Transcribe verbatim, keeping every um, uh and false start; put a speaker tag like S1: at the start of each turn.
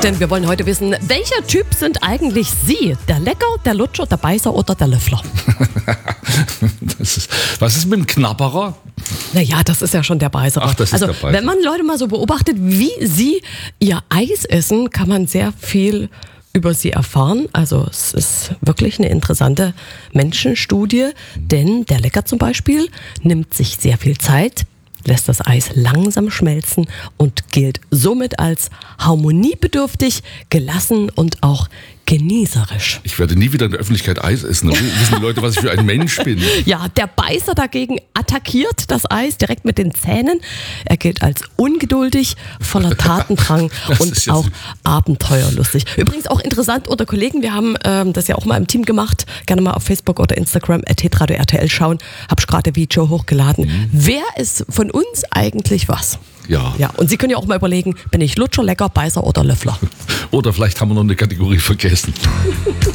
S1: denn wir wollen heute wissen, welcher Typ sind eigentlich Sie? Der Lecker, der Lutscher, der Beißer oder der Löffler?
S2: Das ist, was ist mit dem Knabberer?
S1: Naja, das ist ja schon der Beißer.
S2: Ach, das ist
S1: also,
S2: der Beißer.
S1: Wenn man Leute mal so beobachtet, wie sie ihr Eis essen, kann man sehr viel über sie erfahren. Also es ist wirklich eine interessante Menschenstudie, denn der Lecker zum Beispiel nimmt sich sehr viel Zeit, lässt das Eis langsam schmelzen und gilt somit als harmoniebedürftig, gelassen und auch genießerisch.
S2: Ich werde nie wieder in der Öffentlichkeit Eis essen. Da wissen die Leute, was ich für ein Mensch bin.
S1: Ja, der Beißer dagegen attackiert das Eis direkt mit den Zähnen. Er gilt als ungeduldig, voller Tatendrang und
S2: ja
S1: auch
S2: süß.
S1: abenteuerlustig. Übrigens auch interessant unter Kollegen, wir haben ähm, das ja auch mal im Team gemacht, gerne mal auf Facebook oder Instagram at hitradio R T L schauen, habe ich gerade Video hochgeladen. Mhm. Wer ist von uns eigentlich was?
S2: Ja.
S1: Ja, und Sie können ja auch mal überlegen, bin ich Lutscher, Lecker, Beißer oder Löffler?
S2: Oder vielleicht haben wir noch eine Kategorie vergessen.